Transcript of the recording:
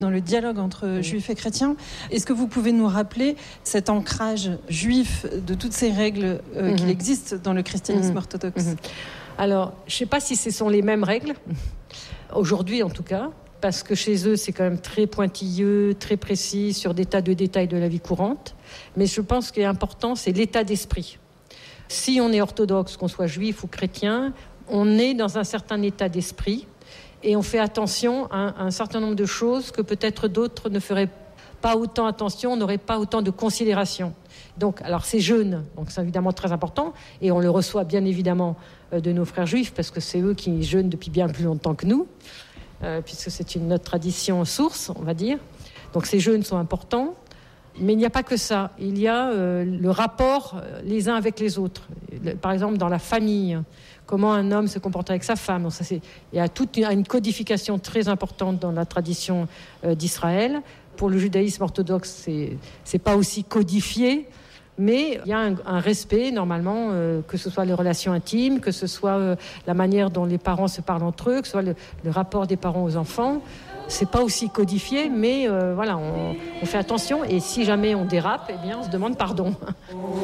dans le dialogue entre juifs et chrétiens. Est-ce que vous pouvez nous rappeler cet ancrage juif de toutes ces règles qu'il existe dans le christianisme orthodoxe ? Alors, je ne sais pas si ce sont les mêmes règles, aujourd'hui en tout cas, parce que chez eux, c'est quand même très pointilleux, très précis sur des tas de détails de la vie courante. Mais je pense ce qui est important, c'est l'état d'esprit. Si on est orthodoxe, qu'on soit juif ou chrétien, on est dans un certain état d'esprit et on fait attention à un certain nombre de choses que peut-être d'autres ne feraient pas autant attention, n'auraient pas autant de considération. Donc, alors c'est jeûne, donc c'est évidemment très important, et on le reçoit bien évidemment de nos frères juifs, parce que c'est eux qui jeûnent depuis bien plus longtemps que nous, puisque c'est notre tradition source, on va dire. Donc ces jeûnes sont importants, mais il n'y a pas que ça. Il y a le rapport les uns avec les autres. Par exemple, dans la famille, comment un homme se comporte avec sa femme. Donc il y a toute une codification très importante dans la tradition d'Israël. Pour le judaïsme orthodoxe, c'est pas aussi codifié, mais il y a un respect, normalement, que ce soit les relations intimes, que ce soit la manière dont les parents se parlent entre eux, que ce soit le rapport des parents aux enfants. C'est pas aussi codifié, mais voilà, on fait attention. Et si jamais on dérape, eh bien, on se demande pardon.